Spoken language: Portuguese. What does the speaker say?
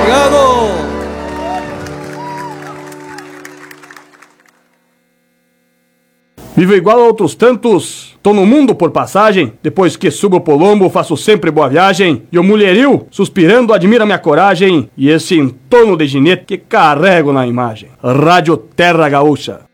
Obrigado! Vivo igual a outros tantos, tô no mundo por passagem. Depois que subo pro lombo, faço sempre boa viagem. E o mulherio, suspirando, admira minha coragem e esse entorno de ginete que carrego na imagem. Rádio Terra Gaúcha.